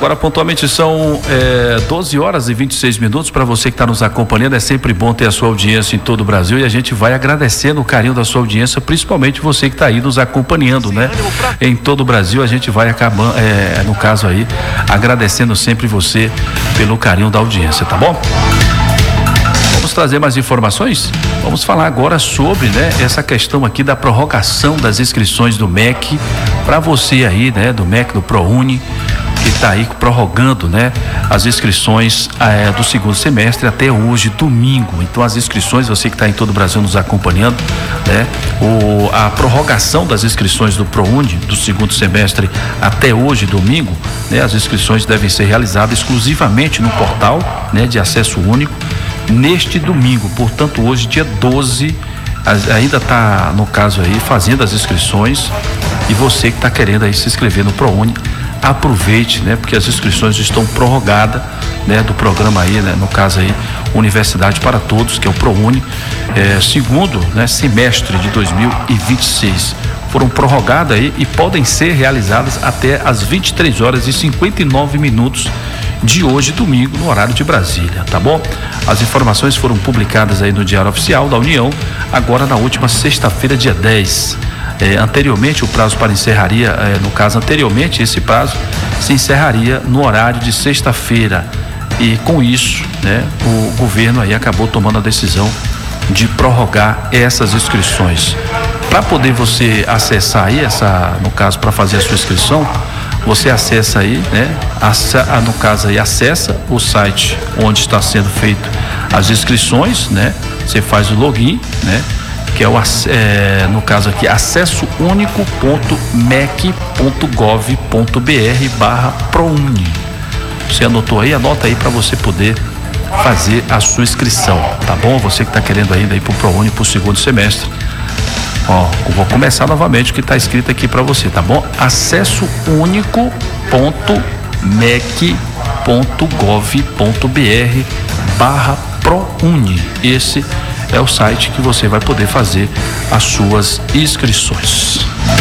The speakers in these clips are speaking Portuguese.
Agora pontualmente são 12 horas e 26 minutos. Para você que está nos acompanhando, é sempre bom ter a sua audiência em todo o Brasil, e a gente vai agradecendo o carinho da sua audiência, principalmente você que está aí nos acompanhando, né? Em todo o Brasil, a gente vai acabando, no caso aí, agradecendo sempre você pelo carinho da audiência, tá bom? Vamos trazer mais informações? Vamos falar agora sobre, né, essa questão aqui da prorrogação das inscrições do MEC, para você aí, né, do MEC, do ProUni, que está aí prorrogando, né, as inscrições do segundo semestre até hoje, domingo. Então as inscrições, você que está em todo o Brasil nos acompanhando, né, a prorrogação das inscrições do ProUni do segundo semestre até hoje, domingo, né, as inscrições devem ser realizadas exclusivamente no portal, né, de acesso único neste domingo. Portanto, hoje, dia 12, ainda está, no caso aí, fazendo as inscrições, e você que está querendo aí se inscrever no ProUni, aproveite, né, porque as inscrições estão prorrogadas, né, do programa aí, né, no caso aí, Universidade para Todos, que é o ProUni, segundo, né, semestre de 2026. Foram prorrogadas aí e podem ser realizadas até às 23 horas e 59 minutos de hoje, domingo, no horário de Brasília, tá bom? As informações foram publicadas aí no Diário Oficial da União, agora na última sexta-feira, dia 10. Anteriormente, o prazo para encerraria, anteriormente, esse prazo se encerraria no horário de sexta-feira, e com isso, né, o governo aí acabou tomando a decisão de prorrogar essas inscrições. Para poder você acessar aí no caso, para fazer a sua inscrição, você acessa aí, né? No caso aí, acessa o site onde está sendo feito as inscrições, né? Você faz o login, né? Que é no caso aqui, acessounico.mec.gov.br/ProUni. Você anotou aí? Anota aí para você poder fazer a sua inscrição, tá bom? Você que está querendo ainda ir para o ProUni para o segundo semestre. Ó, eu vou começar novamente o que está escrito aqui para você, tá bom? acessounico.mec.gov.br/ProUni. Esse é o site que você vai poder fazer as suas inscrições.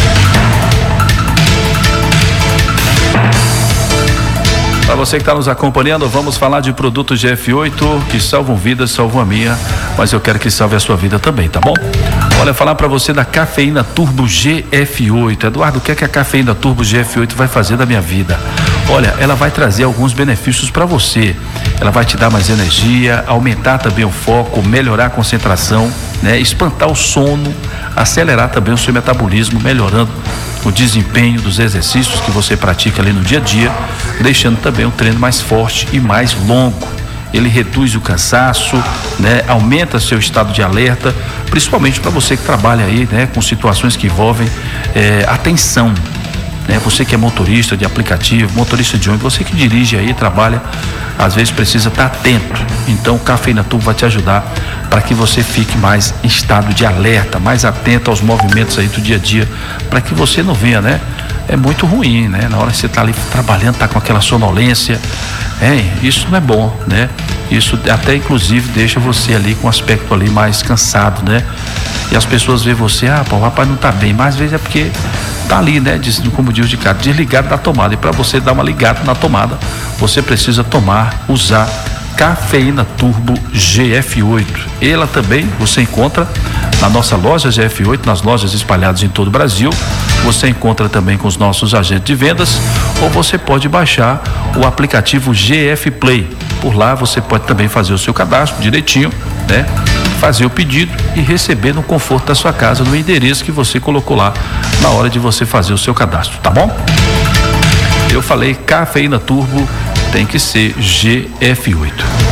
Para você que está nos acompanhando, vamos falar de produtos GF8 que salvam vidas, salvam a minha, mas eu quero que salve a sua vida também, tá bom? Olha, falar para você da Cafeína Turbo GF8. Eduardo, o que é que a Cafeína Turbo GF8 vai fazer da minha vida? Olha, ela vai trazer alguns benefícios para você. Ela vai te dar mais energia, aumentar também o foco, melhorar a concentração, né? Espantar o sono, acelerar também o seu metabolismo, melhorando o desempenho dos exercícios que você pratica ali no dia a dia, deixando também o treino mais forte e mais longo. Ele reduz o cansaço, né? Aumenta seu estado de alerta, principalmente para você que trabalha aí, né, com situações que envolvem atenção, né? Você que é motorista de aplicativo, motorista de ônibus, você que dirige aí, trabalha, às vezes precisa estar atento. Então o Cafeína Turbo vai te ajudar para que você fique mais em estado de alerta, mais atento aos movimentos aí do dia a dia, para que você não venha, né? É muito ruim, né? Na hora que você está ali trabalhando, tá com aquela sonolência, isso não é bom, né? Isso até inclusive deixa você ali com um aspecto ali mais cansado, né? E as pessoas veem você, o rapaz não tá bem, mas às vezes é porque tá ali, né? Como diz o ditado, desligado da tomada. E para você dar uma ligada na tomada, você precisa usar Cafeína Turbo GF8. Ela também você encontra na nossa loja GF8, nas lojas espalhadas em todo o Brasil. Você encontra também com os nossos agentes de vendas, ou você pode baixar o aplicativo GF Play. Por lá você pode também fazer o seu cadastro direitinho, né? Fazer o pedido e receber no conforto da sua casa, no endereço que você colocou lá na hora de você fazer o seu cadastro, tá bom? Eu falei Cafeína Turbo, tem que ser GF8.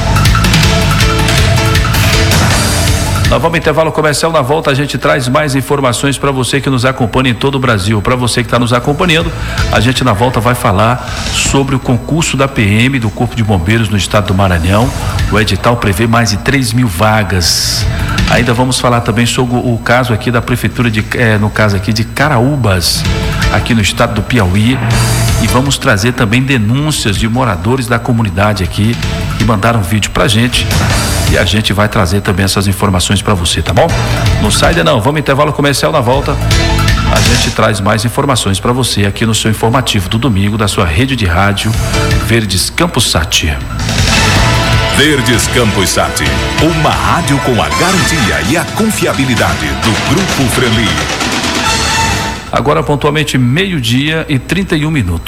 Nós vamos intervalo comercial. Na volta a gente traz mais informações para você que nos acompanha em todo o Brasil. Para você que está nos acompanhando, a gente na volta vai falar sobre o concurso da PM do Corpo de Bombeiros no estado do Maranhão. O edital prevê mais de 3.000 vagas. Ainda vamos falar também sobre o caso aqui da prefeitura no caso aqui de Caraúbas, aqui no estado do Piauí. E vamos trazer também denúncias de moradores da comunidade aqui que mandaram vídeo pra gente. E a gente vai trazer também essas informações para você, tá bom? Não sai daí não, vamos intervalo comercial, na volta a gente traz mais informações para você aqui no seu informativo do domingo da sua rede de rádio Verdes Campos Sat. Verdes Campos Sat, uma rádio com a garantia e a confiabilidade do Grupo Freli. Agora pontualmente 12:31.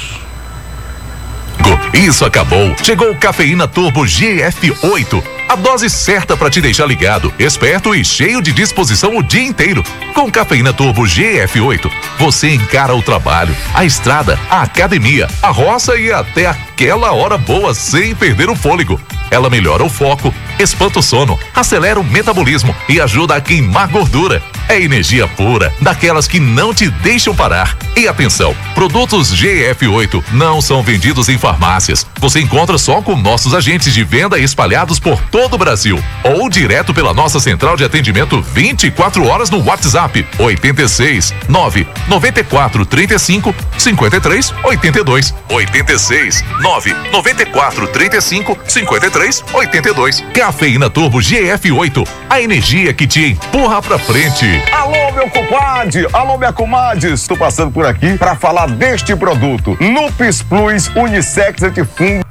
Isso acabou. Chegou o Cafeína Turbo GF8. A dose certa para te deixar ligado, esperto e cheio de disposição o dia inteiro. Com Cafeína Turbo GF8, você encara o trabalho, a estrada, a academia, a roça e até aquela hora boa sem perder o fôlego. Ela melhora o foco, espanta o sono, acelera o metabolismo e ajuda a queimar gordura. É energia pura, daquelas que não te deixam parar. E atenção, produtos GF8 não são vendidos em farmácias. Você encontra só com nossos agentes de venda espalhados por todo o Brasil. Ou direto pela nossa central de atendimento 24 horas no WhatsApp 86 9 94 35 53 82. 86 9 94 35 53 82. Cafeína Turbo GF8, a energia que te empurra pra frente. Alô, meu compadre! Alô, minha comadre! Estou passando por aqui para falar deste produto. Lupis Plus Unissex Antifungo.